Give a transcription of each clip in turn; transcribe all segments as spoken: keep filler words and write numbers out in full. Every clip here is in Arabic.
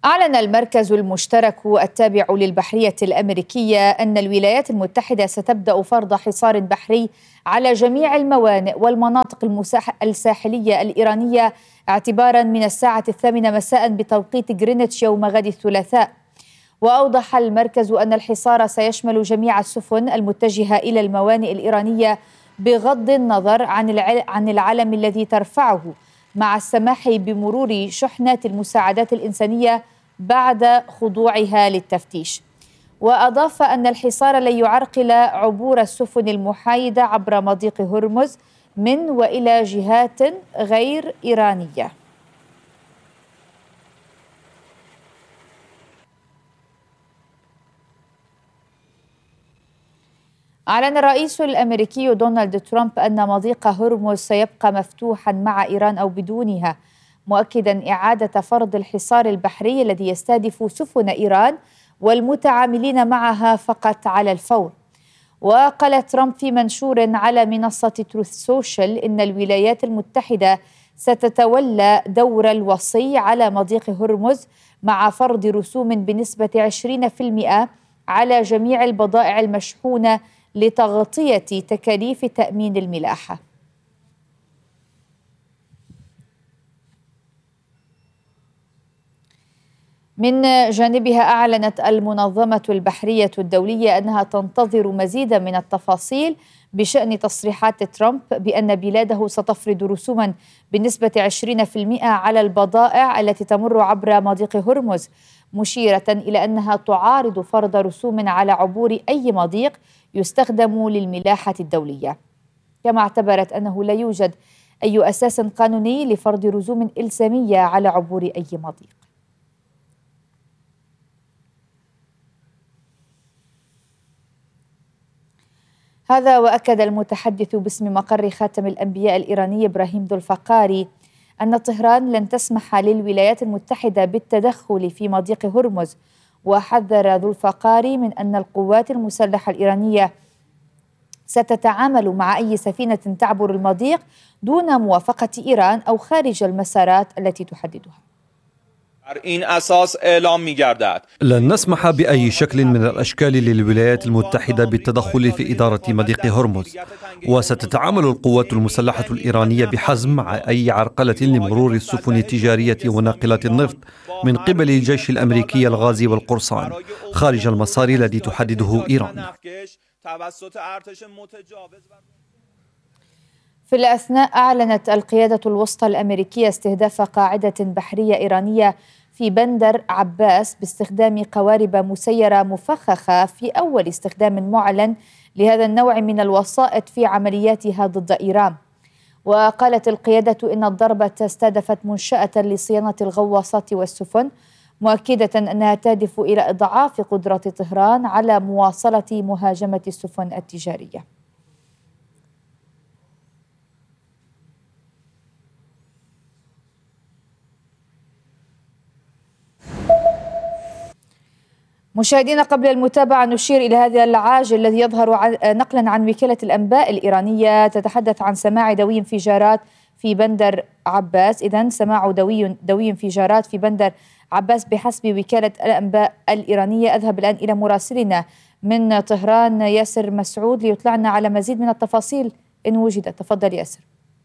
أعلن المركز المشترك التابع للبحرية الأمريكية أن الولايات المتحدة ستبدأ فرض حصار بحري على جميع الموانئ والمناطق الساحلية الإيرانية اعتباراً من الساعة الثامنة مساء بتوقيت غرينتش يوم غد الثلاثاء. وأوضح المركز أن الحصار سيشمل جميع السفن المتجهة إلى الموانئ الإيرانية بغض النظر عن العلم الذي ترفعه، مع السماح بمرور شحنات المساعدات الإنسانية بعد خضوعها للتفتيش. وأضاف أن الحصار لن يعرقل عبور السفن المحايدة عبر مضيق هرمز من وإلى جهات غير إيرانية. أعلن الرئيس الأمريكي دونالد ترامب أن مضيق هرمز سيبقى مفتوحا مع إيران أو بدونها، مؤكدا إعادة فرض الحصار البحري الذي يستهدف سفن إيران والمتعاملين معها فقط على الفور. وقال ترامب في منشور على منصة تروث سوشيال إن الولايات المتحدة ستتولى دور الوصي على مضيق هرمز مع فرض رسوم بنسبة عشرين بالمئة على جميع البضائع المشحونة لتغطية تكاليف تأمين الملاحة. من جانبها أعلنت المنظمة البحرية الدولية أنها تنتظر مزيدا من التفاصيل بشأن تصريحات ترامب بأن بلاده ستفرض رسوما بنسبة عشرين بالمئة على البضائع التي تمر عبر مضيق هرمز، مشيرة إلى أنها تعارض فرض رسوم على عبور أي مضيق يستخدم للملاحة الدولية. كما اعتبرت أنه لا يوجد أي أساس قانوني لفرض رسوم إلزامية على عبور أي مضيق. هذا وأكد المتحدث باسم مقر خاتم الأنبياء الإيراني إبراهيم ذو الفقاري أن طهران لن تسمح للولايات المتحدة بالتدخل في مضيق هرمز. وحذر ذو الفقاري من أن القوات المسلحة الإيرانية ستتعامل مع أي سفينة تعبر المضيق دون موافقة إيران أو خارج المسارات التي تحددها. لن نسمح بأي شكل من الأشكال للولايات المتحدة بالتدخل في إدارة مضيق هرمز، وستتعامل القوات المسلحة الإيرانية بحزم مع أي عرقلة لمرور السفن التجارية وناقلات النفط من قبل الجيش الأمريكي الغازي والقرصان خارج المسار الذي تحدده إيران. في الأثناء أعلنت القيادة الوسطى الأمريكية استهداف قاعدة بحرية إيرانية في بندر عباس باستخدام قوارب مسيرة مفخخة في أول استخدام معلن لهذا النوع من الوسائط في عملياتها ضد إيران. وقالت القيادة إن الضربة استهدفت منشأة لصيانة الغواصات والسفن، مؤكدة أنها تهدف إلى إضعاف قدرة طهران على مواصلة مهاجمة السفن التجارية. مشاهدينا، قبل المتابعة نشير إلى هذا العاجل الذي يظهر عن نقلا عن وكالة الأنباء الإيرانية تتحدث عن سماع دوي انفجارات في بندر عباس. إذن سماع دوي دوي انفجارات في بندر عباس بحسب وكالة الأنباء الإيرانية. أذهب الآن إلى مراسلنا من طهران ياسر مسعود ليطلعنا على مزيد من التفاصيل إن وجدت. تفضل ياسر.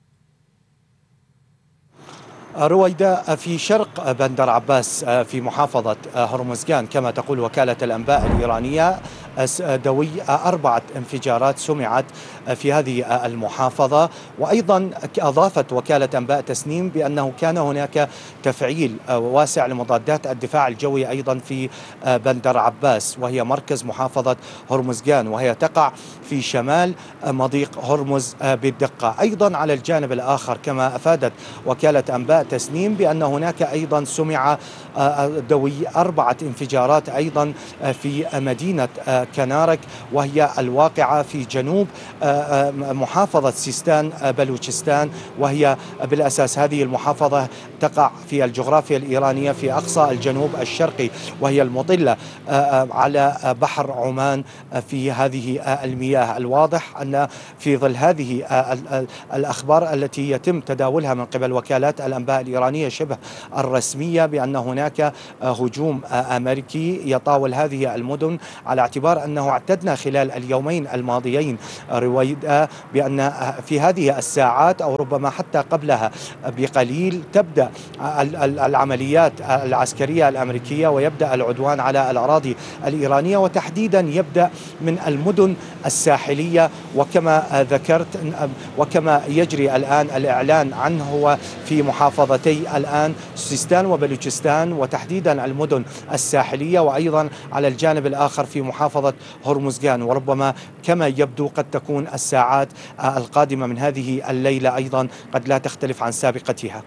رويداء، في شرق بندر عباس في محافظة هرمزغان كما تقول وكالة الأنباء الإيرانية دوي أربعة انفجارات سمعت في هذه المحافظة. وأيضا أضافت وكالة أنباء تسنيم بأنه كان هناك تفعيل واسع لمضادات الدفاع الجوي أيضا في بندر عباس، وهي مركز محافظة هرمزغان، وهي تقع في شمال مضيق هرمز بالدقة. أيضا على الجانب الآخر كما أفادت وكالة أنباء تسنيم بأن هناك أيضا سمع دوي أربعة انفجارات أيضا في مدينة كنارك، وهي الواقعة في جنوب محافظة سيستان بلوچستان، وهي بالأساس هذه المحافظة تقع في الجغرافيا الإيرانية في أقصى الجنوب الشرقي، وهي المطلة على بحر عمان في هذه المياه. الواضح أن في ظل هذه الأخبار التي يتم تداولها من قبل وكالات الأنباء الإيرانية شبه الرسمية بأن هناك هجوم أمريكي يطاول هذه المدن، على اعتبار أنه اعتدنا خلال اليومين الماضيين رويدا بأن في هذه الساعات أو ربما حتى قبلها بقليل تبدأ العمليات العسكرية الأمريكية ويبدأ العدوان على الأراضي الإيرانية، وتحديدا يبدأ من المدن الساحلية. وكما ذكرت وكما يجري الآن الإعلان عنه هو في محافظتي الآن سيستان وبلوچستان، وتحديدا المدن الساحلية، وأيضا على الجانب الآخر في محافظة هرمزغان. وربما كما يبدو قد تكون الساعات القادمة من هذه الليلة أيضا قد لا تختلف عن سابقتها.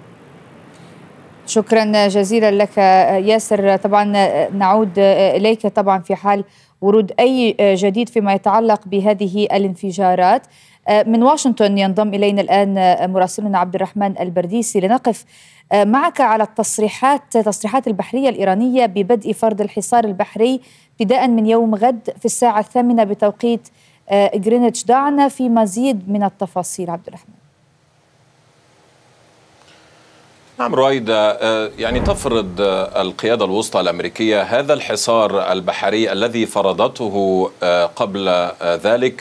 شكرا جزيلا لك ياسر. طبعا نعود إليك طبعا في حال ورود أي جديد فيما يتعلق بهذه الانفجارات. من واشنطن ينضم إلينا الآن مراسلنا عبد الرحمن البرديسي لنقف معك على التصريحات تصريحات البحرية الإيرانية ببدء فرض الحصار البحري ابتداء من يوم غد في الساعة الثامنة بتوقيت غرينتش. دعنا في مزيد من التفاصيل عبد الرحمن. نعم رويدا، يعني تفرض القيادة الوسطى الأمريكية هذا الحصار البحري الذي فرضته قبل ذلك،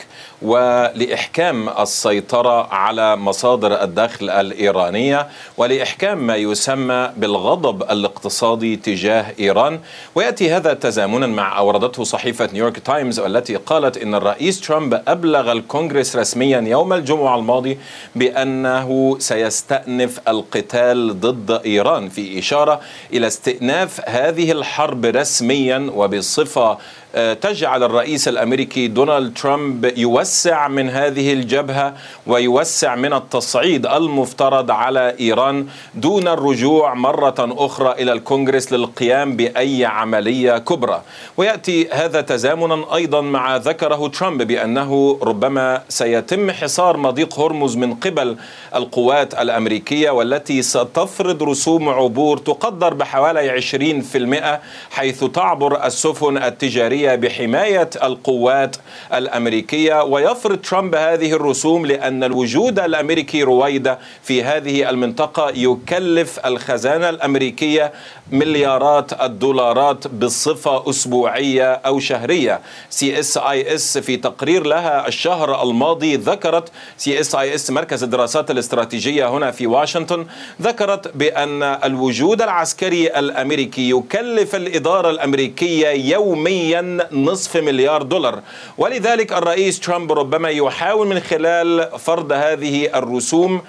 ولإحكام السيطرة على مصادر الدخل الإيرانية، ولإحكام ما يسمى بالغضب الاقتصادي تجاه إيران. ويأتي هذا تزامنا مع أوردته صحيفة نيويورك تايمز التي قالت إن الرئيس ترامب أبلغ الكونغرس رسميا يوم الجمعة الماضي بأنه سيستأنف القتال ضد إيران، في إشارة إلى استئناف هذه الحرب رسميا وبصفة تجعل الرئيس الأمريكي دونالد ترامب يوسع من هذه الجبهة ويوسع من التصعيد المفترض على إيران دون الرجوع مرة أخرى إلى الكونغرس للقيام بأي عملية كبرى. ويأتي هذا تزامنا أيضا مع ذكره ترامب بأنه ربما سيتم حصار مضيق هرمز من قبل القوات الأمريكية، والتي ستفرض رسوم عبور تقدر بحوالي عشرين بالمئة حيث تعبر السفن التجارية بحماية القوات الأمريكية. ويفرض ترامب هذه الرسوم لأن الوجود الأمريكي رويدة في هذه المنطقة يكلف الخزانة الأمريكية مليارات الدولارات بصفة أسبوعية أو شهرية. سي اس اي اس في تقرير لها الشهر الماضي ذكرت، سي اس اي اس مركز الدراسات الاستراتيجية هنا في واشنطن، ذكرت بأن الوجود العسكري الأمريكي يكلف الإدارة الأمريكية يوميا نصف مليار دولار. ولذلك الرئيس ترامب ربما يحاول من خلال فرض هذه الرسوم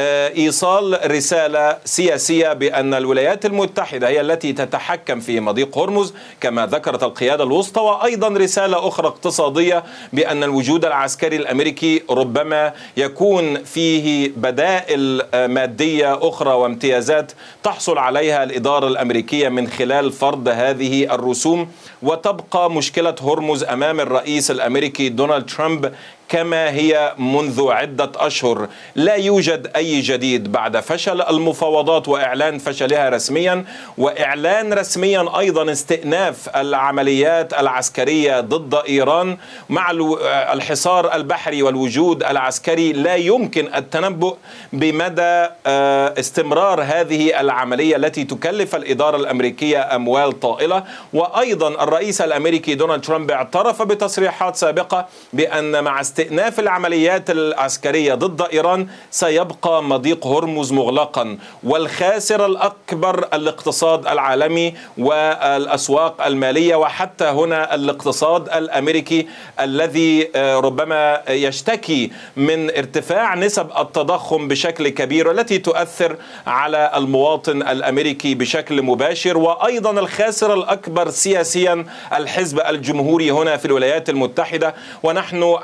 إيصال رسالة سياسية بأن الولايات المتحدة هي التي تتحكم في مضيق هرمز كما ذكرت القيادة الوسطى، وأيضا رسالة أخرى اقتصادية بأن الوجود العسكري الأمريكي ربما يكون فيه بدائل مادية أخرى وامتيازات تحصل عليها الإدارة الأمريكية من خلال فرض هذه الرسوم. وتبقى مشكلة هرمز أمام الرئيس الأمريكي دونالد ترامب كما هي منذ عدة أشهر. لا يوجد أي جديد بعد فشل المفاوضات وإعلان فشلها رسميا، وإعلان رسميا أيضا استئناف العمليات العسكرية ضد إيران. مع الحصار البحري والوجود العسكري لا يمكن التنبؤ بمدى استمرار هذه العملية التي تكلف الإدارة الأمريكية أموال طائلة. وأيضا الرئيس الأمريكي دونالد ترامب اعترف بتصريحات سابقة بأن مع استئناف العمليات العسكرية ضد إيران سيبقى مضيق هرمز مغلقا، والخاسر الأكبر الاقتصاد العالمي والأسواق المالية، وحتى هنا الاقتصاد الأمريكي الذي ربما يشتكي من ارتفاع نسب التضخم بشكل كبير والتي تؤثر على المواطن الأمريكي بشكل مباشر. وأيضا الخاسر الأكبر سياسيا الحزب الجمهوري هنا في الولايات المتحدة. ونحن على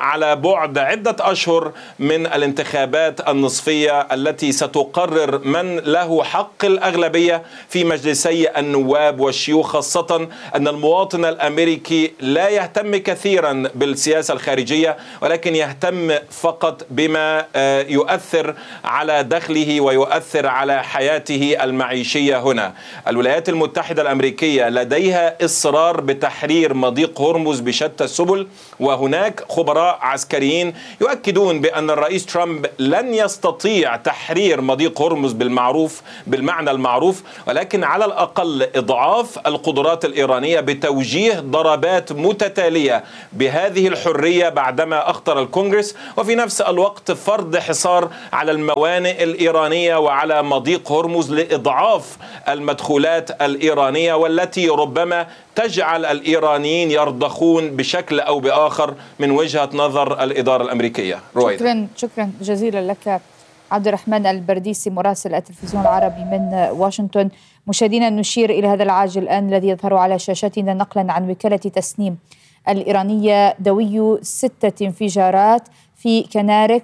بعد عدة أشهر من الانتخابات النصفية التي ستقرر من له حق الأغلبية في مجلسي النواب والشيوخ، خاصة أن المواطن الأمريكي لا يهتم كثيرا بالسياسة الخارجية، ولكن يهتم فقط بما يؤثر على دخله ويؤثر على حياته المعيشية هنا. الولايات المتحدة الأمريكية لديها إصرار بتحرير مضيق هرمز بشتى السبل، وهناك خبراء عسكريين يؤكدون بأن الرئيس ترامب لن يستطيع تحرير مضيق هرمز بالمعروف بالمعنى المعروف، ولكن على الأقل إضعاف القدرات الإيرانية بتوجيه ضربات متتالية بهذه الحرية بعدما أخطر الكونغرس، وفي نفس الوقت فرض حصار على الموانئ الإيرانية وعلى مضيق هرمز لإضعاف المدخولات الإيرانية، والتي ربما تجعل الإيرانيين يرضخون بشكل أو بآخر من وجهة نظر الإدارة الأمريكية. رويدا. شكرا شكرا جزيلا لك عبد الرحمن البرديسي مراسل التلفزيون العربي من واشنطن. مشاهدينا، نشير إلى هذا العاجل الآن الذي يظهر على شاشتنا نقلا عن وكالة تسنيم الإيرانية: دوي ستة انفجارات في كنارك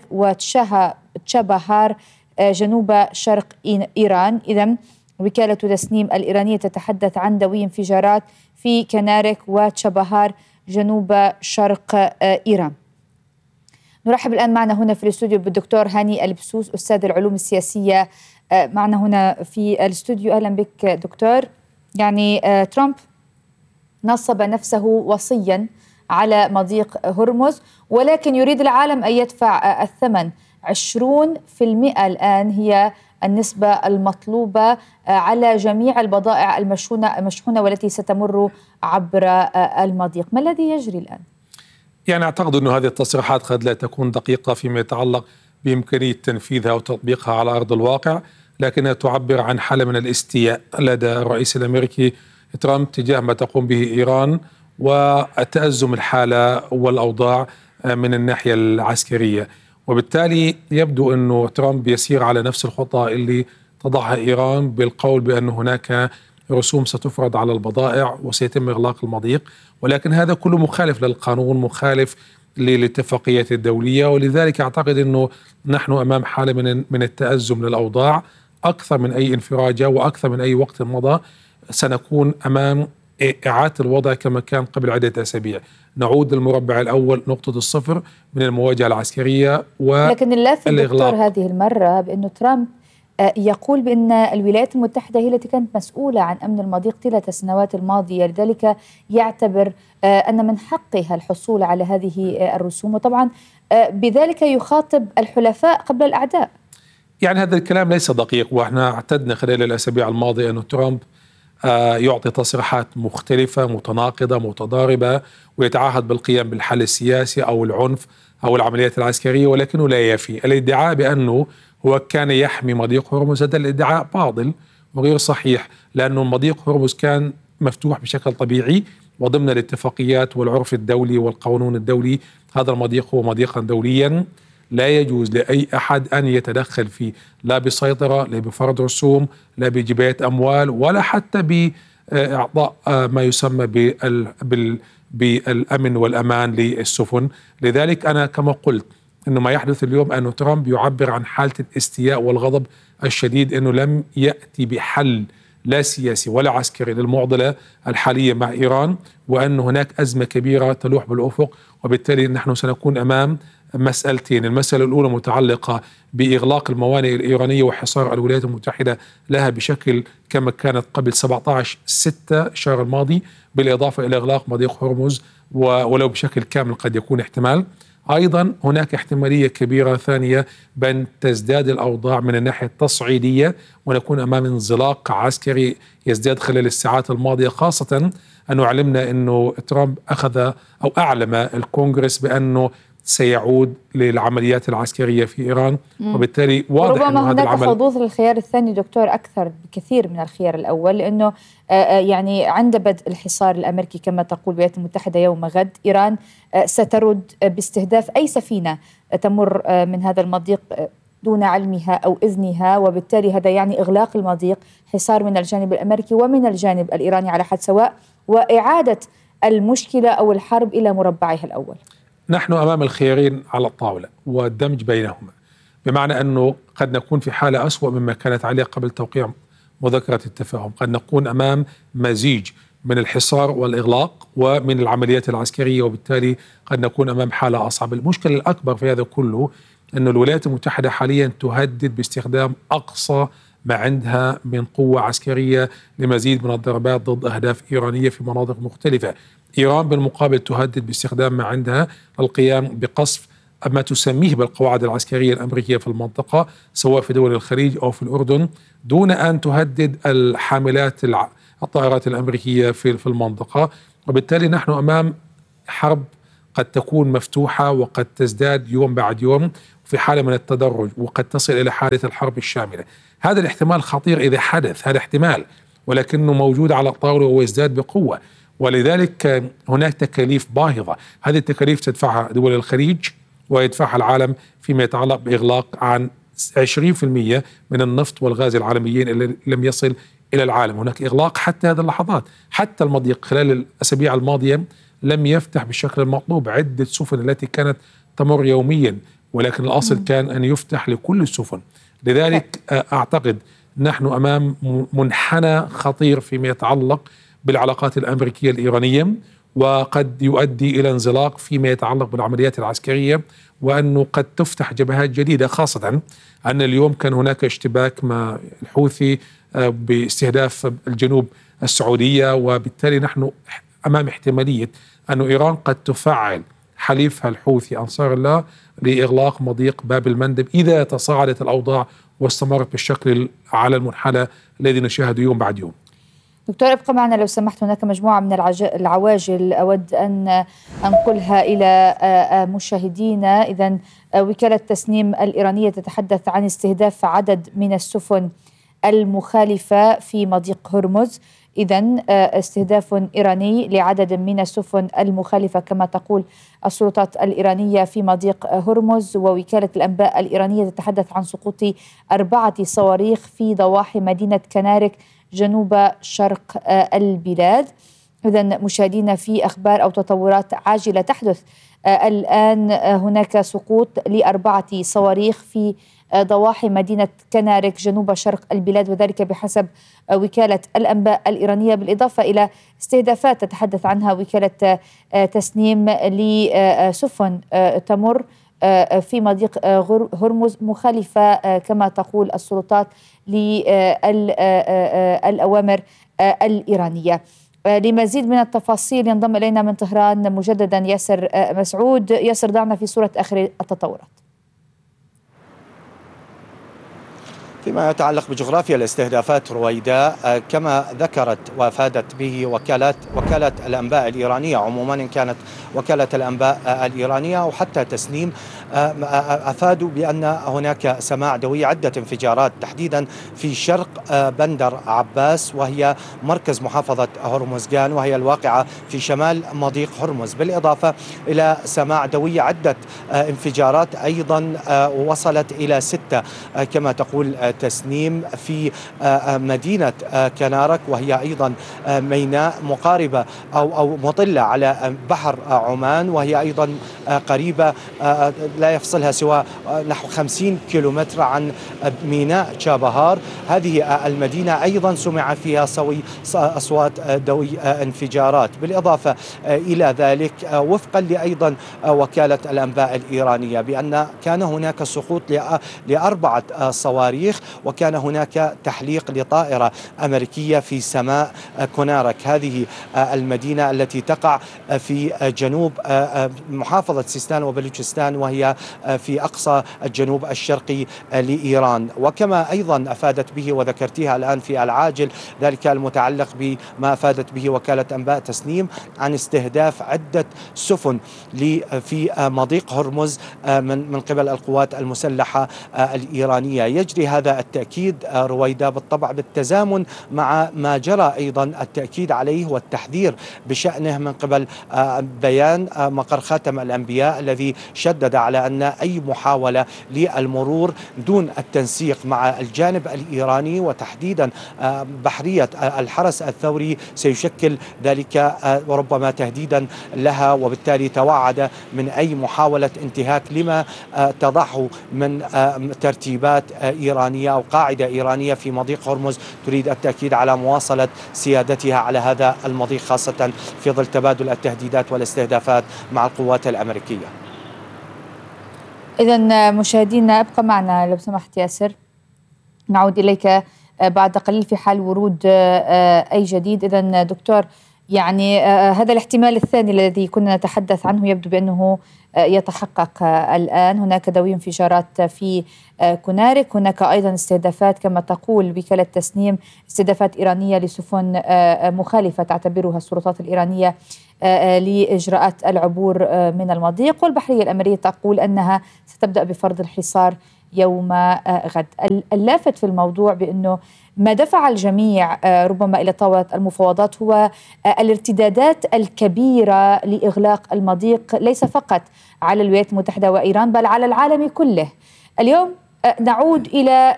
وتشابهار جنوب شرق إيران. إذن وكالة تسنيم الإيرانية تتحدث عن دوي انفجارات في كنارك وتشابهار جنوب شرق إيران. نرحب الآن معنا هنا في الاستوديو بالدكتور هاني البسوس، أستاذ العلوم السياسية، معنا هنا في الاستوديو. أهلا بك دكتور. يعني ترامب نصب نفسه وصيا على مضيق هرمز، ولكن يريد العالم أن يدفع الثمن. عشرون في المئة الآن هي النسبة المطلوبة على جميع البضائع المشحونة المشحونة والتي ستمر عبر المضيق. ما الذي يجري الآن؟ يعني أعتقد أن هذه التصريحات قد لا تكون دقيقة فيما يتعلق بإمكانية تنفيذها وتطبيقها على أرض الواقع، لكنها تعبر عن حالة من الاستياء لدى الرئيس الأمريكي ترامب تجاه ما تقوم به إيران وتأزم الحالة والأوضاع من الناحية العسكرية. وبالتالي يبدو أنه ترامب يسير على نفس الخطة اللي تضعها إيران بالقول بأن هناك رسوم ستفرض على البضائع وسيتم إغلاق المضيق، ولكن هذا كله مخالف للقانون، مخالف للاتفاقيات الدولية. ولذلك أعتقد أنه نحن أمام حالة من من التأزم للأوضاع أكثر من أي انفراجة وأكثر من أي وقت مضى. سنكون أمام إعادة الوضع كما كان قبل عدة أسابيع، نعود للمربع الأول نقطة الصفر من المواجهة العسكرية والإغلاق. لكن اللافت دكتور هذه المرة بأنه ترامب يقول بأن الولايات المتحدة هي التي كانت مسؤولة عن أمن المضيق طيلة السنوات الماضية، لذلك يعتبر أن من حقها الحصول على هذه الرسوم، وطبعا بذلك يخاطب الحلفاء قبل الأعداء. يعني هذا الكلام ليس دقيق، وإحنا اعتدنا خلال الأسابيع الماضية أن ترامب يعطي تصريحات مختلفة متناقضة متضاربة ويتعهد بالقيام بالحل السياسي أو العنف أو العمليات العسكرية، ولكنه لا يفي. الادعاء بأنه هو كان يحمي مضيق هرمز هذا الادعاء باطل وغير صحيح، لأنه مضيق هرمز كان مفتوح بشكل طبيعي وضمن الاتفاقيات والعرف الدولي والقانون الدولي. هذا المضيق هو مضيقا دوليا لا يجوز لأي أحد أن يتدخل فيه، لا بسيطرة، لا بفرض رسوم، لا بجباية أموال، ولا حتى بإعطاء ما يسمى بالأمن والأمان للسفن. لذلك أنا كما قلت أنه ما يحدث اليوم أن ترامب يعبر عن حالة الاستياء والغضب الشديد، أنه لم يأتي بحل لا سياسي ولا عسكري للمعضلة الحالية مع إيران، وأن هناك أزمة كبيرة تلوح بالأفق. وبالتالي نحن سنكون أمام مسألتين: المسألة الأولى متعلقة بإغلاق الموانئ الإيرانية وحصار الولايات المتحدة لها بشكل كما كانت قبل سبعة عشر ستة الشهر الماضي، بالإضافة إلى إغلاق مضيق هرمز ولو بشكل كامل قد يكون احتمال. أيضا هناك احتمالية كبيرة ثانية بأن تزداد الأوضاع من الناحية التصعيدية ونكون أمام انزلاق عسكري يزداد خلال الساعات الماضية، خاصة أنه علمنا أنه ترامب أخذ أو أعلم الكونغرس بأنه سيعود للعمليات العسكرية في إيران. مم. وبالتالي واضح أنه هذا العمل ربما حظوظ للخيار الثاني دكتور أكثر بكثير من الخيار الأول، لأنه يعني عند بدء الحصار الأمريكي كما تقول الولايات المتحدة يوم غد، إيران سترد باستهداف أي سفينة تمر من هذا المضيق دون علمها أو إذنها، وبالتالي هذا يعني إغلاق المضيق، حصار من الجانب الأمريكي ومن الجانب الإيراني على حد سواء، وإعادة المشكلة أو الحرب إلى مربعها الأول. نحن أمام الخيارين على الطاولة والدمج بينهما، بمعنى أنه قد نكون في حالة أسوأ مما كانت عليه قبل توقيع مذكرة التفاهم. قد نكون أمام مزيج من الحصار والإغلاق ومن العمليات العسكرية، وبالتالي قد نكون أمام حالة أصعب. المشكلة الأكبر في هذا كله أن الولايات المتحدة حاليا تهدد باستخدام أقصى ما عندها من قوة عسكرية لمزيد من الضربات ضد أهداف إيرانية في مناطق مختلفة. إيران بالمقابل تهدد باستخدام ما عندها القيام بقصف ما تسميه بالقواعد العسكرية الأمريكية في المنطقة، سواء في دول الخليج أو في الأردن، دون أن تهدد الحاملات الطائرات الأمريكية في في المنطقة. وبالتالي نحن أمام حرب قد تكون مفتوحة وقد تزداد يوم بعد يوم في حالة من التدرج، وقد تصل إلى حالة الحرب الشاملة. هذا الاحتمال خطير إذا حدث، هذا احتمال، ولكنه موجود على الطاولة ويزداد بقوة. ولذلك هناك تكاليف باهظة، هذه التكاليف تدفعها دول الخليج ويدفعها العالم فيما يتعلق بإغلاق عن عشرين بالمئة من النفط والغاز العالميين اللي لم يصل إلى العالم. هناك إغلاق حتى هذه اللحظات، حتى المضيق خلال الأسابيع الماضية لم يفتح بالشكل المطلوب. عدة سفن التي كانت تمر يوميا، ولكن الأصل كان أن يفتح لكل السفن. لذلك أعتقد نحن أمام منحنى خطير فيما يتعلق بالعلاقات الأمريكية الإيرانية، وقد يؤدي إلى انزلاق فيما يتعلق بالعمليات العسكرية، وأنه قد تفتح جبهات جديدة، خاصة أن اليوم كان هناك اشتباك مع الحوثي باستهداف الجنوب السعودية. وبالتالي نحن أمام احتمالية أن إيران قد تفعل حليفها الحوثي أنصار الله لإغلاق مضيق باب المندب إذا تصاعدت الأوضاع واستمرت بالشكل على المنحنى الذي نشاهده يوم بعد يوم. دكتور ابقى معنا لو سمحت. هناك مجموعة من العواجل أود أن أنقلها إلى مشاهدينا. إذن وكالة تسنيم الإيرانية تتحدث عن استهداف عدد من السفن المخالفة في مضيق هرمز. إذن استهداف إيراني لعدد من السفن المخالفة كما تقول السلطات الإيرانية في مضيق هرمز. ووكالة الأنباء الإيرانية تتحدث عن سقوط أربعة صواريخ في ضواحي مدينة كنارك جنوب شرق البلاد. إذن مشاهدينا في أخبار أو تطورات عاجلة تحدث الآن. هناك سقوط لأربعة صواريخ في ضواحي مدينة كنارك جنوب شرق البلاد، وذلك بحسب وكالة الأنباء الإيرانية، بالإضافة إلى استهدافات تتحدث عنها وكالة تسنيم لسفن تمر في مضيق هرمز مخالفة كما تقول السلطات للأوامر الإيرانية. لمزيد من التفاصيل ينضم إلينا من طهران مجددا ياسر مسعود. ياسر، ضعنا في صورة آخر التطورات. فيما يتعلق بجغرافيا الاستهدافات رويدا، كما ذكرت وافادت به وكالة وكالة الأنباء الإيرانية عموما، إن كانت وكالة الأنباء الإيرانية أو حتى تسنيم، أفادوا بأن هناك سماع دوي عدة انفجارات تحديدا في شرق بندر عباس، وهي مركز محافظة هرمزغان، وهي الواقعة في شمال مضيق هرمز، بالإضافة إلى سماع دوي عدة انفجارات أيضا وصلت إلى ستة كما تقول تسنيم في مدينة كنارك، وهي أيضا ميناء مقاربة أو أو مطلة على بحر عمان، وهي أيضا قريبة لا يفصلها سوى نحو خمسين كيلومتر عن ميناء تشابهار. هذه المدينة أيضا سمع فيها صوي أصوات دوي انفجارات. بالإضافة إلى ذلك، وفقا لأيضا وكالة الأنباء الإيرانية، بأن كان هناك سقوط لأربعة صواريخ، وكان هناك تحليق لطائرة أمريكية في سماء كنارك، هذه المدينة التي تقع في جنوب محافظة سيستان وبلوچستان، وهي في أقصى الجنوب الشرقي لإيران. وكما أيضا أفادت به وذكرتها الآن في العاجل، ذلك المتعلق بما أفادت به وكالة أنباء تسنيم عن استهداف عدة سفن في مضيق هرمز من من قبل القوات المسلحة الإيرانية. يجري هذا التأكيد رويدا بالطبع بالتزامن مع ما جرى أيضا التأكيد عليه والتحذير بشأنه من قبل بيان مقر خاتم الأمين الأنبياء الذي شدد على أن أي محاولة للمرور دون التنسيق مع الجانب الإيراني وتحديدا بحرية الحرس الثوري سيشكل ذلك وربما تهديدا لها، وبالتالي توعد من أي محاولة انتهاك لما تضعه من ترتيبات إيرانية أو قاعدة إيرانية في مضيق هرمز تريد التأكيد على مواصلة سيادتها على هذا المضيق، خاصة في ظل تبادل التهديدات والاستهدافات مع القوات الأمريكية. إذن مشاهدينا ابقى معنا لو سمحت ياسر، نعود إليك بعد قليل في حال ورود أي جديد. إذن دكتور، يعني هذا الاحتمال الثاني الذي كنا نتحدث عنه يبدو بأنه يتحقق الآن. هناك دوي انفجارات في كونارك، هناك أيضا استهدافات كما تقول وكالة تسنيم، استهدافات إيرانية لسفن مخالفة تعتبرها السلطات الإيرانية لإجراءات العبور من المضيق، والبحرية الأمريكية تقول أنها ستبدأ بفرض الحصار يوم غد. اللافت في الموضوع بأنه ما دفع الجميع ربما إلى طاولة المفاوضات هو الارتدادات الكبيرة لإغلاق المضيق، ليس فقط على الولايات المتحدة وإيران بل على العالم كله. اليوم نعود إلى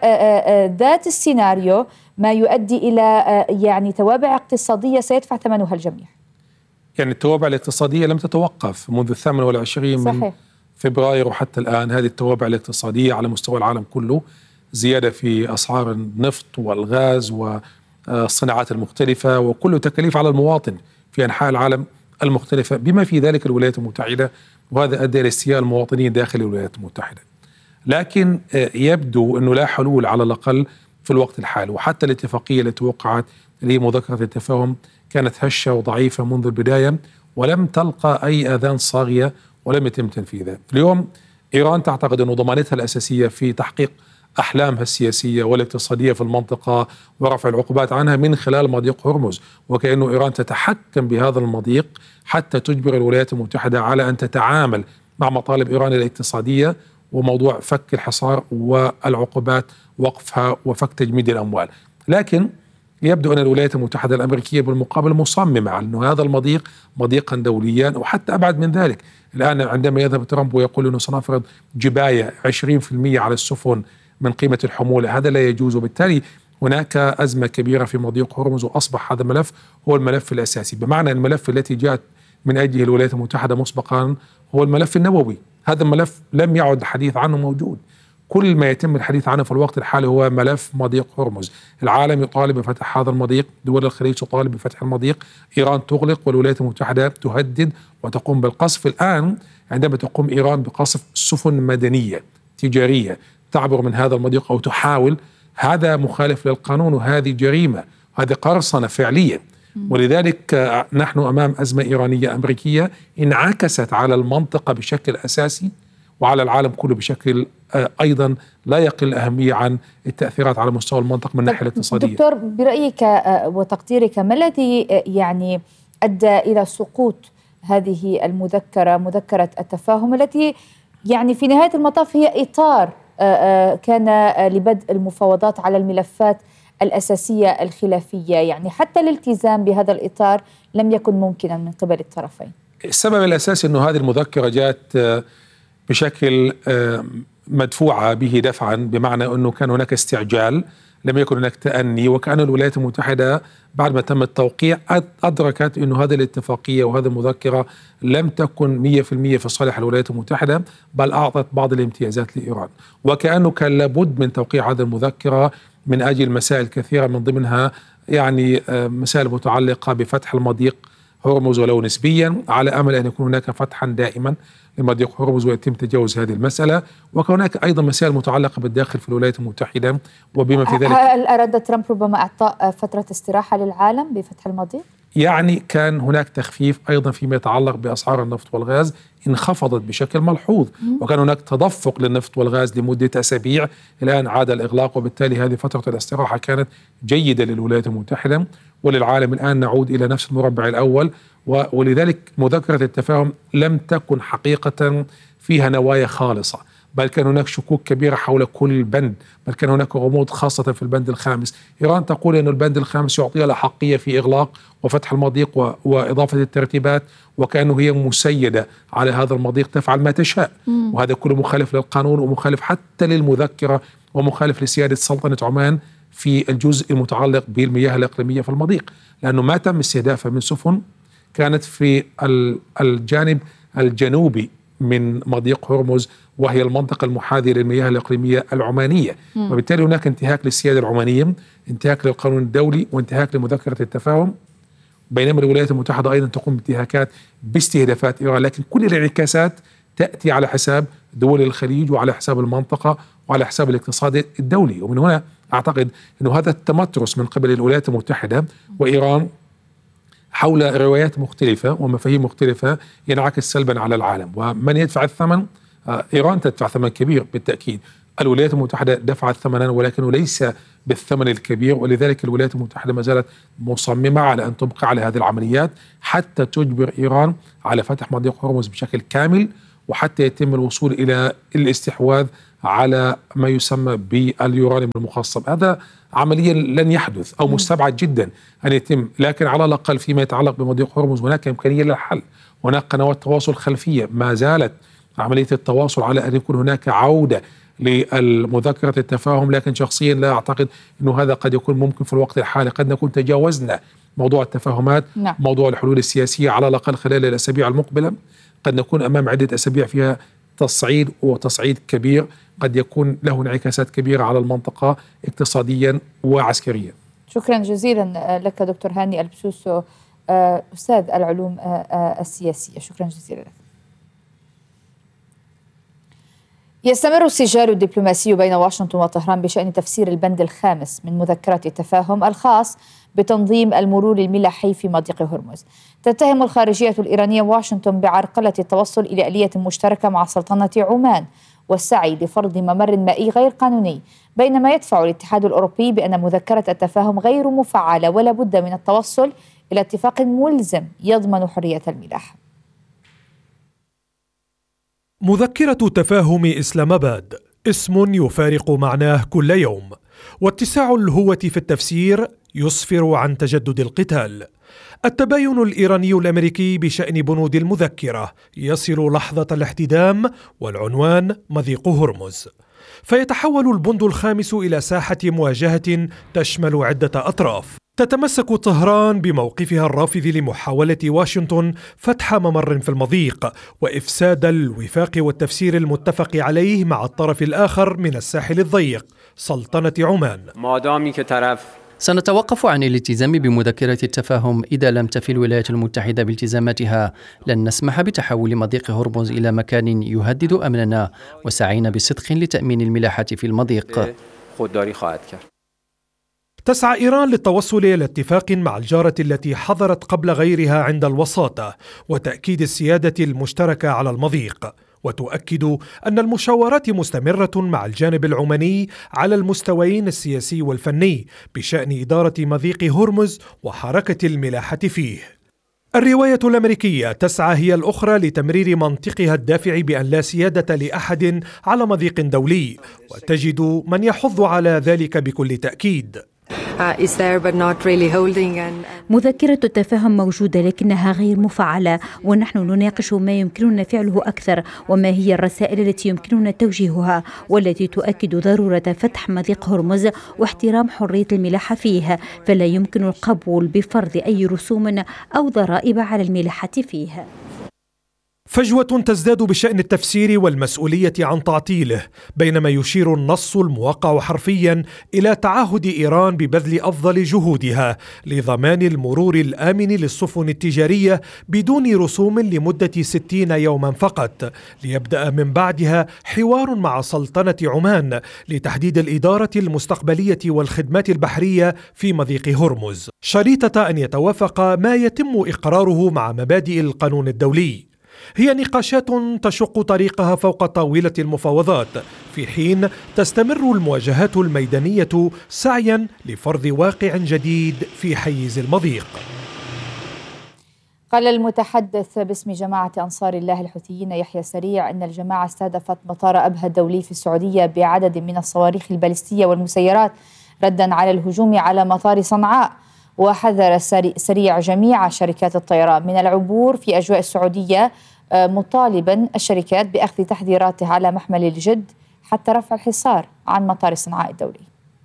ذات السيناريو، ما يؤدي إلى يعني توابع اقتصادية سيدفع ثمنها الجميع. يعني التوابع الاقتصادية لم تتوقف منذ الثامن والعشرين من فبراير وحتى الآن. هذه التوابع الاقتصادية على مستوى العالم كله، زيادة في أسعار النفط والغاز والصناعات المختلفة وكل تكاليف على المواطن في أنحاء العالم المختلفة بما في ذلك الولايات المتحدة، وهذا أدى إلى استياء المواطنين داخل الولايات المتحدة. لكن يبدو أنه لا حلول على الأقل في الوقت الحالي، وحتى الاتفاقية التي وقعت اللي هي مذكرة التفاهم كانت هشة وضعيفة منذ البداية ولم تلقى أي آذان صاغية ولم يتم تنفيذها. اليوم إيران تعتقد أن ضمانتها الأساسية في تحقيق أحلامها السياسية والاقتصادية في المنطقة ورفع العقوبات عنها من خلال مضيق هرمز، وكأنه إيران تتحكم بهذا المضيق حتى تجبر الولايات المتحدة على أن تتعامل مع مطالب إيران الاقتصادية وموضوع فك الحصار والعقوبات وقفها وفك تجميد الأموال. لكن يبدو أن الولايات المتحدة الأمريكية بالمقابل مصممة على أن هذا المضيق مضيقا دوليا، وحتى أبعد من ذلك. الآن عندما يذهب ترامب ويقول أنه سنفرض جباية عشرين بالمئة على السفن من قيمة الحمولة، هذا لا يجوز، وبالتالي هناك أزمة كبيرة في مضيق هرمز، وأصبح هذا الملف هو الملف الأساسي، بمعنى الملف التي جاءت من أجله الولايات المتحدة مسبقا هو الملف النووي. هذا الملف لم يعد الحديث عنه موجود، كل ما يتم الحديث عنه في الوقت الحالي هو ملف مضيق هرمز. العالم يطالب بفتح هذا المضيق، دول الخليج تطالب بفتح المضيق، إيران تغلق والولايات المتحدة تهدد وتقوم بالقصف. الآن عندما تقوم إيران بقصف سفن مدنية تجارية تعبر من هذا المضيق أو تحاول، هذا مخالف للقانون وهذه جريمة، هذه قرصنة فعليا. ولذلك نحن أمام أزمة إيرانية أمريكية انعكست على المنطقة بشكل أساسي وعلى العالم كله بشكل أيضا لا يقل أهمية عن التأثيرات على مستوى المنطقة من الناحية الاقتصادية. دكتور، برأيك وتقديرك ما الذي يعني أدى إلى سقوط هذه المذكرة، مذكرة التفاهم، التي يعني في نهاية المطاف هي إطار كان لبدء المفاوضات على الملفات الأساسية الخلافية؟ يعني حتى الالتزام بهذا الإطار لم يكن ممكنا من قبل الطرفين. السبب الأساسي أنه هذه المذكرة جاءت بشكل مدفوعة به دفعا، بمعنى أنه كان هناك استعجال، لم يكن هناك تأني، وكأن الولايات المتحدة بعد ما تم التوقيع أدركت أنه هذه الاتفاقية وهذه المذكرة لم تكن مئة بالمئة في صالح الولايات المتحدة، بل أعطت بعض الامتيازات لإيران، وكأنه كان لابد من توقيع هذه المذكرة من أجل مسائل كثيرة، من ضمنها يعني مسائل متعلقة بفتح المضيق هرمز ولو نسبيا، على أمل أن يكون هناك فتحا دائما لمضيق هرمز ويتم تجاوز هذه المسألة. وكان هناك أيضا مسائل متعلقة بالداخل في الولايات المتحدة وبما في ذلك. هل أراد ترامب ربما إعطاء فترة استراحة للعالم بفتح المضيق؟ يعني كان هناك تخفيف أيضا فيما يتعلق بأسعار النفط والغاز، انخفضت بشكل ملحوظ، وكان هناك تدفق للنفط والغاز لمدة أسابيع، الآن عاد الإغلاق، وبالتالي هذه فترة الاستراحة كانت جيدة للولايات المتحدة وللعالم. الآن نعود إلى نفس المربع الأول، ولذلك مذكرة التفاهم لم تكن حقيقة فيها نوايا خالصة، بل كان هناك شكوك كبيرة حول كل بند، بل كان هناك غموض خاصة في البند الخامس. إيران تقول أن البند الخامس يعطيها الأحقية في إغلاق وفتح المضيق و... وإضافة الترتيبات، وكأنه هي مسيدة على هذا المضيق تفعل ما تشاء. مم. وهذا كله مخالف للقانون ومخالف حتى للمذكرة ومخالف لسيادة سلطنة عمان في الجزء المتعلق بالمياه الإقليمية في المضيق، لأنه ما تم استهدافها من سفن كانت في الجانب الجنوبي من مضيق هرمز، وهي المنطقة المحاذية للمياه الإقليمية العمانية. م. وبالتالي هناك انتهاك للسيادة العمانية، انتهاك للقانون الدولي، وانتهاك لمذكرة التفاهم، بينما الولايات المتحدة أيضا تقوم بانتهاكات باستهدافات إيران. لكن كل الانعكاسات تأتي على حساب دول الخليج وعلى حساب المنطقة وعلى حساب الاقتصاد الدولي. ومن هنا أعتقد أن هذا التمترس من قبل الولايات المتحدة وإيران حول روايات مختلفة ومفاهيم مختلفة ينعكس سلبا على العالم. ومن يدفع الثمن؟ إيران تدفع ثمن كبير بالتأكيد. الولايات المتحدة دفعت ثمنا ولكنه ليس بالثمن الكبير، ولذلك الولايات المتحدة ما زالت مصممة على أن تبقى على هذه العمليات حتى تجبر إيران على فتح مضيق هرمز بشكل كامل، وحتى يتم الوصول إلى الاستحواذ على ما يسمى باليورانيوم المخصب. هذا عمليا لن يحدث أو مستبعد جدا أن يتم، لكن على الأقل فيما يتعلق بمضيق هرمز هناك إمكانية للحل. هناك قنوات تواصل خلفية، ما زالت عملية التواصل على أن يكون هناك عودة للمذكرة التفاهم، لكن شخصيا لا أعتقد أنه هذا قد يكون ممكن في الوقت الحالي. قد نكون تجاوزنا موضوع التفاهمات. نعم. موضوع الحلول السياسية على الأقل خلال الأسابيع المقبلة قد نكون أمام عدة أسابيع فيها تصعيد وتصعيد كبير قد يكون له انعكاسات كبيرة على المنطقة اقتصاديا وعسكريا. شكرا جزيلا لك دكتور هاني البسوسو، أستاذ العلوم السياسية. شكرا جزيلا لك. يستمر السجال الدبلوماسي بين واشنطن وطهران بشأن تفسير البند الخامس من مذكرة التفاهم الخاص بتنظيم المرور الملاحي في مضيق هرمز. تتهم الخارجية الإيرانية واشنطن بعرقلة التوصل إلى آلية مشتركة مع سلطنة عمان والسعي لفرض ممر مائي غير قانوني، بينما يدفع الاتحاد الأوروبي بأن مذكرة التفاهم غير مفعلة ولا بد من التوصل إلى اتفاق ملزم يضمن حرية الملاحة. مذكرة تفاهم إسلام آباد اسم يفارق معناه كل يوم، واتساع الهوة في التفسير يسفر عن تجدد القتال. التباين الإيراني الأمريكي بشأن بنود المذكرة يصل لحظة الاحتدام والعنوان مضيق هرمز، فيتحول البند الخامس إلى ساحة مواجهة تشمل عدة أطراف. تتمسك طهران بموقفها الرافض لمحاولة واشنطن فتح ممر في المضيق وإفساد الوفاق والتفسير المتفق عليه مع الطرف الآخر من الساحل الضيق سلطنة عمان. سنتوقف عن الالتزام بمذكرة التفاهم إذا لم تفي الولايات المتحدة بالتزاماتها. لن نسمح بتحول مضيق هرمز إلى مكان يهدد أمننا، وسعينا بصدق لتأمين الملاحة في المضيق. تسعى إيران للتوصل إلى اتفاق مع الجارة التي حضرت قبل غيرها عند الوساطة وتأكيد السيادة المشتركة على المضيق، وتؤكد أن المشاورات مستمرة مع الجانب العماني على المستويين السياسي والفني بشأن إدارة مضيق هرمز وحركة الملاحة فيه. الرواية الأمريكية تسعى هي الأخرى لتمرير منطقها الدافع بأن لا سيادة لأحد على مضيق دولي، وتجد من يحض على ذلك بكل تأكيد. مذكرة التفاهم موجودة لكنها غير مفعلة، ونحن نناقش ما يمكننا فعله أكثر وما هي الرسائل التي يمكننا توجيهها والتي تؤكد ضرورة فتح مضيق هرمز واحترام حرية الملاحة فيه، فلا يمكن القبول بفرض أي رسوم أو ضرائب على الملاحة فيه. فجوة تزداد بشأن التفسير والمسؤولية عن تعطيله، بينما يشير النص الموقع حرفيا إلى تعهد إيران ببذل أفضل جهودها لضمان المرور الآمن للسفن التجارية بدون رسوم لمدة ستين يوما فقط، ليبدأ من بعدها حوار مع سلطنة عمان لتحديد الإدارة المستقبلية والخدمات البحرية في مضيق هرمز، شريطة أن يتوافق ما يتم إقراره مع مبادئ القانون الدولي. هي نقاشات تشق طريقها فوق طاولة المفاوضات، في حين تستمر المواجهات الميدانية سعيا لفرض واقع جديد في حيز المضيق. قال المتحدث باسم جماعة أنصار الله الحوثيين يحيى سريع أن الجماعة استهدفت مطار أبها الدولي في السعودية بعدد من الصواريخ البالستية والمسيرات ردا على الهجوم على مطار صنعاء. وحذر سريع جميع شركات الطيران من العبور في أجواء السعودية، مطالبا الشركات بأخذ تحذيراتها على محمل الجد حتى رفع الحصار عن مطار صنعاء الدولي.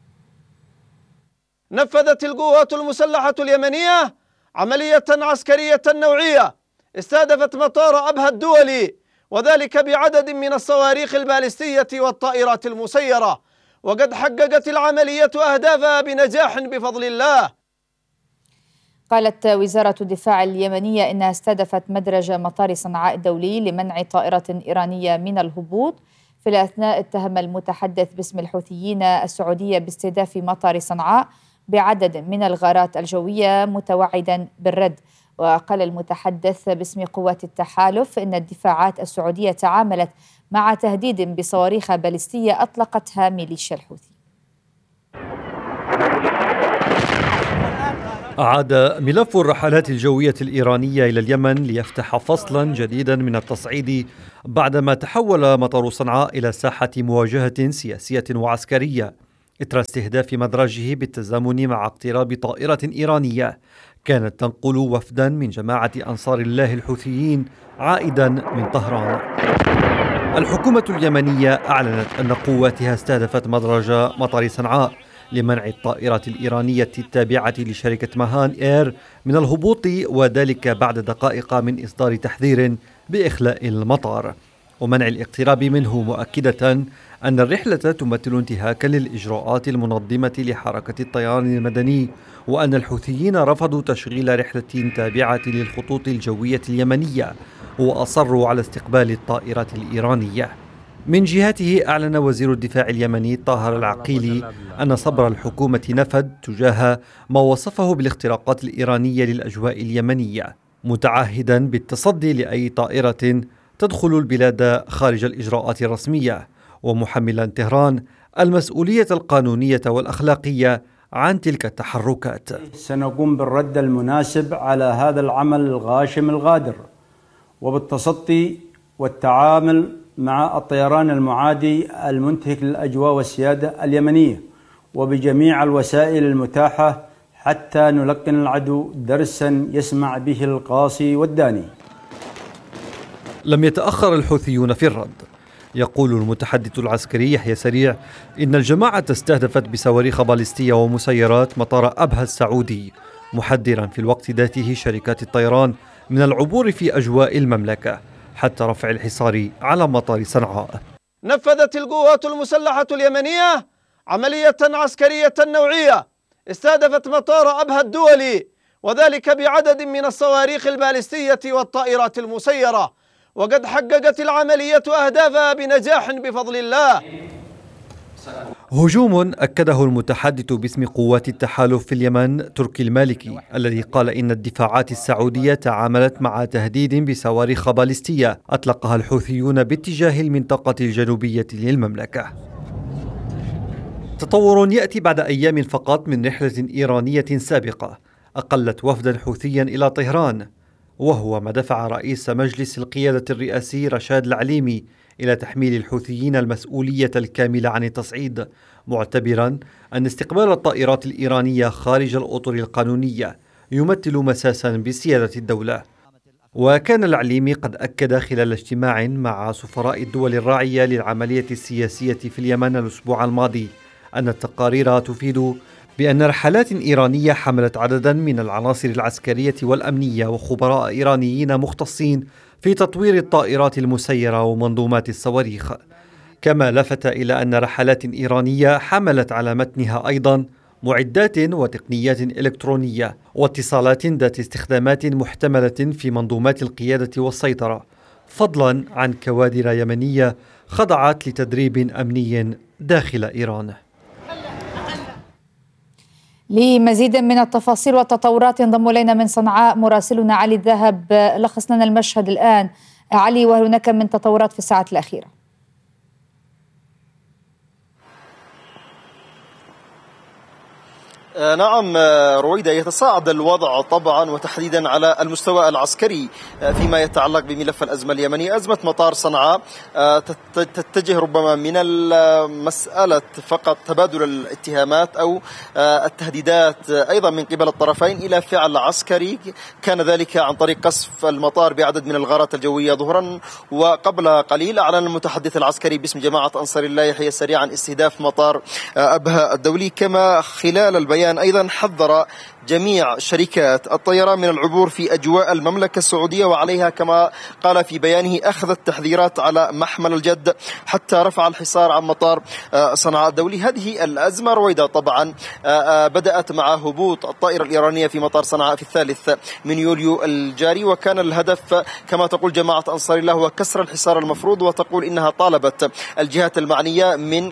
نفذت القوات المسلحة اليمنية عملية عسكرية نوعية استهدفت مطار أبها الدولي، وذلك بعدد من الصواريخ البالستية والطائرات المسيرة، وقد حققت العملية أهدافها بنجاح بفضل الله. قالت وزارة الدفاع اليمنية إنها استهدفت مدرج مطار صنعاء الدولي لمنع طائرة إيرانية من الهبوط. في الأثناء اتهم المتحدث باسم الحوثيين السعودية باستهداف مطار صنعاء بعدد من الغارات الجوية متوعدا بالرد. وقال المتحدث باسم قوات التحالف إن الدفاعات السعودية تعاملت مع تهديد بصواريخ بالستية أطلقتها ميليشيا الحوثي. عاد ملف الرحلات الجوية الإيرانية إلى اليمن ليفتح فصلا جديدا من التصعيد بعدما تحول مطار صنعاء إلى ساحة مواجهة سياسية وعسكرية إثر استهداف مدرجه بالتزامن مع اقتراب طائرة إيرانية كانت تنقل وفدا من جماعة أنصار الله الحوثيين عائدا من طهران. الحكومة اليمنية أعلنت أن قواتها استهدفت مدرج مطار صنعاء لمنع الطائرة الإيرانية التابعة لشركة مهان إير من الهبوط، وذلك بعد دقائق من إصدار تحذير بإخلاء المطار ومنع الاقتراب منه، مؤكدة أن الرحلة تمثل انتهاكا للإجراءات المنظمة لحركة الطيران المدني، وأن الحوثيين رفضوا تشغيل رحلة تابعة للخطوط الجوية اليمنية وأصروا على استقبال الطائرة الإيرانية. من جهته أعلن وزير الدفاع اليمني طاهر العقيلي أن صبر الحكومة نفد تجاه ما وصفه بالاختراقات الإيرانية للأجواء اليمنية، متعهدا بالتصدي لأي طائرة تدخل البلاد خارج الإجراءات الرسمية، ومحملا طهران المسؤولية القانونية والأخلاقية عن تلك التحركات. سنقوم بالرد المناسب على هذا العمل الغاشم الغادر، وبالتصدي والتعامل مع الطيران المعادي المنتهك للأجواء والسيادة اليمنية، وبجميع الوسائل المتاحة حتى نلقن العدو درسا يسمع به القاصي والداني. لم يتأخر الحوثيون في الرد. يقول المتحدث العسكري يحيى سريع إن الجماعة استهدفت بصواريخ باليستية ومسيرات مطار أبها السعودي، محذرا في الوقت ذاته شركات الطيران من العبور في أجواء المملكة حتى رفع الحصار على مطار صنعاء. نفذت القوات المسلحة اليمنية عملية عسكرية نوعية استهدفت مطار أبها الدولي، وذلك بعدد من الصواريخ البالستية والطائرات المسيرة، وقد حققت العملية أهدافها بنجاح بفضل الله. هجوم أكده المتحدث باسم قوات التحالف في اليمن تركي المالكي، الذي قال إن الدفاعات السعودية تعاملت مع تهديد بصواريخ باليستية أطلقها الحوثيون باتجاه المنطقة الجنوبية للمملكة. تطور يأتي بعد أيام فقط من رحلة إيرانية سابقة أقلت وفدا حوثيا إلى طهران، وهو ما دفع رئيس مجلس القيادة الرئاسي رشاد العليمي إلى تحميل الحوثيين المسؤولية الكاملة عن التصعيد، معتبرا أن استقبال الطائرات الإيرانية خارج الأطر القانونية يمثل مساسا بسيادة الدولة. وكان العليمي قد أكد خلال اجتماع مع سفراء الدول الراعية للعملية السياسية في اليمن الأسبوع الماضي أن التقارير تفيد بأن رحلات إيرانية حملت عددا من العناصر العسكرية والأمنية وخبراء إيرانيين مختصين في تطوير الطائرات المسيرة ومنظومات الصواريخ، كما لفت إلى أن رحلات إيرانية حملت على متنها أيضا معدات وتقنيات إلكترونية واتصالات ذات استخدامات محتملة في منظومات القيادة والسيطرة، فضلا عن كوادر يمنية خضعت لتدريب أمني داخل إيران. لمزيد من التفاصيل والتطورات ينضم إلينا من صنعاء مراسلنا علي الذهب. لخص لنا المشهد الآن علي، وهل هناك من تطورات في الساعات الأخيرة؟ نعم رويدة، يتصاعد الوضع طبعا وتحديدا على المستوى العسكري فيما يتعلق بملف الأزمة اليمنية. أزمة مطار صنعاء تتجه ربما من المسألة فقط تبادل الاتهامات أو التهديدات أيضا من قبل الطرفين إلى فعل عسكري، كان ذلك عن طريق قصف المطار بعدد من الغارات الجوية ظهرا. وقبل قليل أعلن المتحدث العسكري باسم جماعة أنصار الله يحيى السريع عن استهداف مطار أبها الدولي. كما خلال البيان أيضا حذر جميع شركات الطيران من العبور في أجواء المملكة السعودية، وعليها كما قال في بيانه أخذ التحذيرات على محمل الجد حتى رفع الحصار عن مطار صنعاء الدولي. هذه الأزمة رويدة طبعا بدأت مع هبوط الطائرة الإيرانية في مطار صنعاء في الثالث من يوليو الجاري، وكان الهدف كما تقول جماعة أنصار الله هو كسر الحصار المفروض، وتقول إنها طالبت الجهات المعنية من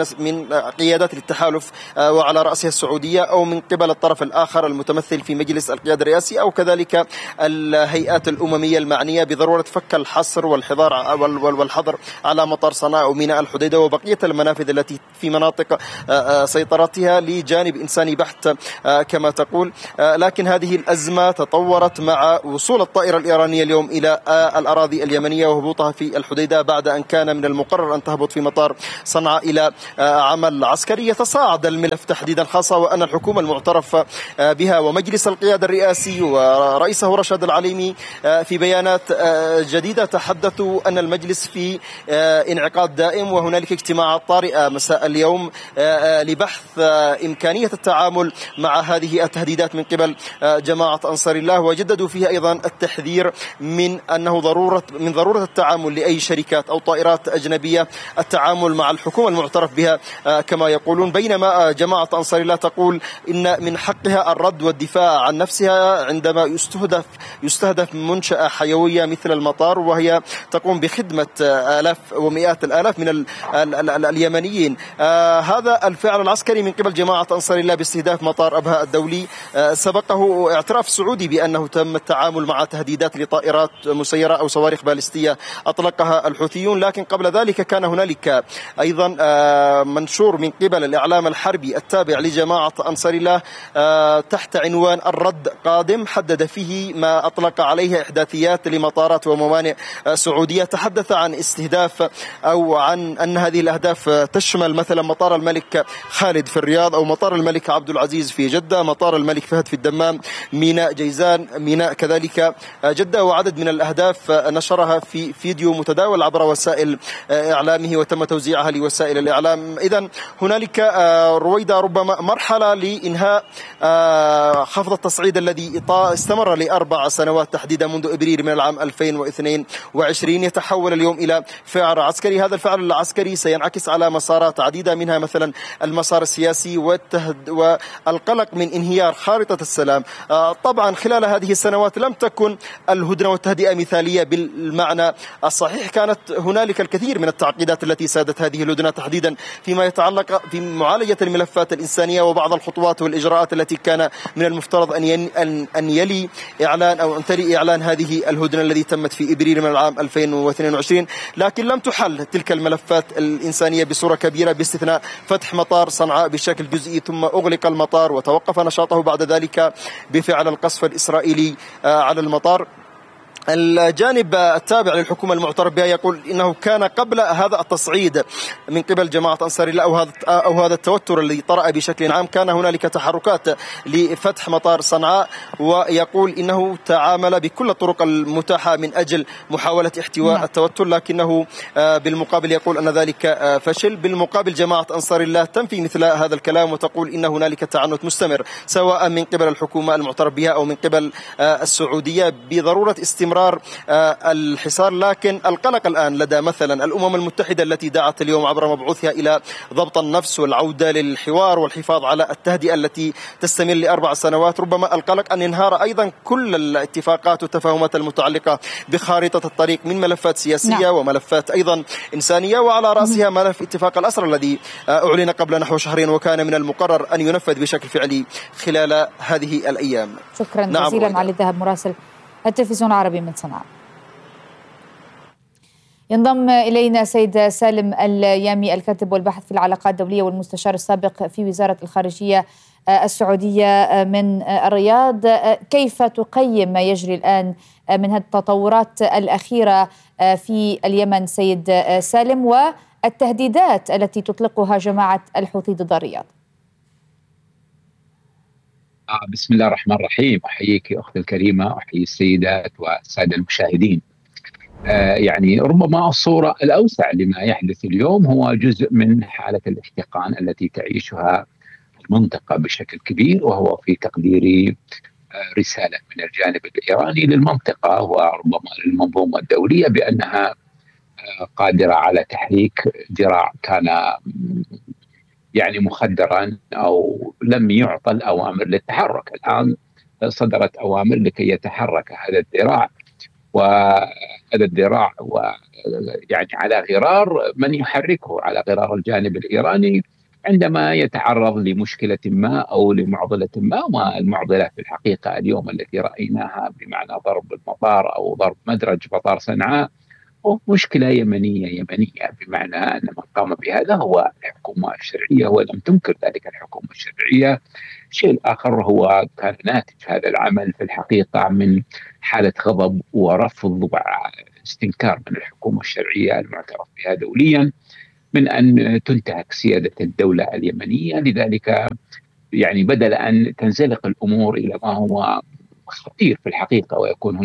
من قيادات التحالف وعلى رأسها السعودية أو من قبل الطرف الآخر المتمثل في مجلس القيادة الرئاسي أو كذلك الهيئات الأممية المعنية بضرورة فك الحصر والحظر والحظر على مطار صنعاء وميناء الحديدة وبقية المنافذ التي في مناطق سيطرتها لجانب إنساني بحت كما تقول. لكن هذه الأزمة تطورت مع وصول الطائرة الإيرانية اليوم إلى الأراضي اليمنية وهبوطها في الحديدة بعد أن كان من المقرر أن تهبط في مطار صنعاء إلى عمل عسكري. يتصاعد الملف تحديدا، خاصة وأن الحكومة المعترف بها ومجلس القيادة الرئاسي ورئيسه رشاد العليمي في بيانات جديدة تحدثوا أن المجلس في انعقاد دائم، وهنالك اجتماعات طارئة مساء اليوم لبحث إمكانية التعامل مع هذه التهديدات من قبل جماعة أنصار الله، وجددوا فيها أيضا التحذير من أنه ضرورة من ضرورة التعامل لأي شركات أو طائرات أجنبية التعامل مع الحكومة المعترف بها كما يقولون. بينما جماعة أنصار الله تقول إن من حقها الرد والدفاع عن نفسها عندما يستهدف يستهدف منشأة حيوية مثل المطار، وهي تقوم بخدمة آلاف ومئات الآلاف من ال ال ال ال اليمنيين. آه هذا الفعل العسكري من قبل جماعة أنصار الله باستهداف مطار أبها الدولي آه سبقه اعتراف سعودي بأنه تم التعامل مع تهديدات لطائرات مسيرة أو صواريخ باليستية أطلقها الحوثيون. لكن قبل ذلك كان هنالك أيضا آه منشور من قبل الإعلام الحربي التابع لجماعة أنصار الله آه تحت عنوان الرد قادم، حدد فيه ما أطلق عليه إحداثيات لمطارات وموانئ سعودية. تحدث عن استهداف أو عن أن هذه الأهداف تشمل مثلا مطار الملك خالد في الرياض أو مطار الملك عبد العزيز في جدة، مطار الملك فهد في الدمام، ميناء جيزان، ميناء كذلك جدة، وعدد من الأهداف نشرها في فيديو متداول عبر وسائل إعلامه وتم توزيعها لوسائل الإعلام. إذن هنالك رويدة ربما مرحلة لإنهاء خفض التصعيد الذي استمر لأربع سنوات تحديدا منذ إبريل من العام ألفين واثنين وعشرين، يتحول اليوم إلى فعل عسكري. هذا الفعل العسكري سينعكس على مسارات عديدة، منها مثلا المسار السياسي والتهد والقلق من انهيار خارطة السلام. طبعا خلال هذه السنوات لم تكن الهدنة والتهدئة مثالية بالمعنى الصحيح، كانت هنالك الكثير من التعقيدات التي سادت هذه الهدنة تحديدا فيما يتعلق في معالجة الملفات الإنسانية وبعض الخطوات والإجراءات التي كان من المفترض أن أن يلي إعلان أو أن تلي إعلان هذه الهدنة الذي تمت في إبريل من العام ألفين واثنين وعشرين. لكن لم تحل تلك الملفات الإنسانية بصورة كبيرة باستثناء فتح مطار صنعاء بشكل جزئي، ثم أغلق المطار وتوقف نشاطه بعد ذلك بفعل القصف الإسرائيلي على المطار. الجانب التابع للحكومة المعترف بها يقول إنه كان قبل هذا التصعيد من قبل جماعة أنصار الله أو هذا أو هذا التوتر الذي طرأ بشكل عام كان هنالك تحركات لفتح مطار صنعاء، ويقول إنه تعامل بكل الطرق المتاحة من أجل محاولة احتواء التوتر، لكنه بالمقابل يقول أن ذلك فشل. بالمقابل جماعة أنصار الله تنفي مثل هذا الكلام وتقول إن هنالك تعنت مستمر سواء من قبل الحكومة المعترف بها أو من قبل السعودية بضرورة استمرار الحصار. لكن القلق الآن لدى مثلا الأمم المتحدة التي دعت اليوم عبر مبعوثها إلى ضبط النفس والعودة للحوار والحفاظ على التهدئة التي تستمر لأربع سنوات. ربما القلق أن ينهار أيضا كل الاتفاقات والتفاهمات المتعلقة بخارطة الطريق من ملفات سياسية نعم. وملفات أيضا إنسانية، وعلى رأسها ملف اتفاق الأسرى الذي أعلن قبل نحو شهرين وكان من المقرر أن ينفذ بشكل فعلي خلال هذه الأيام. شكرا نعم جزيلا علي الذهب مراسل التلفزيون العربي من صنعاء. ينضم إلينا سيد سالم اليامي، الكاتب والباحث في العلاقات الدولية والمستشار السابق في وزارة الخارجية السعودية من الرياض. كيف تقيم ما يجري الآن من هذه التطورات الأخيرة في اليمن سيد سالم، والتهديدات التي تطلقها جماعة الحوثي ضد الرياض؟ بسم الله الرحمن الرحيم. أحييك أختي الكريمة، أحيي السيدات والسادة المشاهدين. آه يعني ربما الصورة الأوسع لما يحدث اليوم هو جزء من حالة الاحتقان التي تعيشها المنطقة بشكل كبير، وهو في تقديري آه رسالة من الجانب الإيراني للمنطقة وربما للمنظومة الدولية بأنها آه قادرة على تحريك ذراع كان يعني مخدرا أو لم يعطى الأوامر للتحرك. الآن صدرت أوامر لكي يتحرك هذا الذراع، وهذا الذراع ويعني على غرار من يحركه، على غرار الجانب الإيراني عندما يتعرض لمشكلة ما أو لمعضلة ما. والمعضلة في الحقيقة اليوم التي رأيناها بمعنى ضرب المطار أو ضرب مدرج مطار صنعاء مشكلة يمنية يمنية بمعنى أن من قام بهذا هو الحكومة الشرعية ولم تنكر ذلك الحكومة الشرعية. الشيء الآخر هو كان ناتج هذا العمل في الحقيقة من حالة غضب ورفض واستنكار من الحكومة الشرعية المعترف بها دوليا من أن تنتهك سيادة الدولة اليمنية. لذلك يعني بدل أن تنزلق الأمور إلى ما هو خطير في الحقيقة ويكون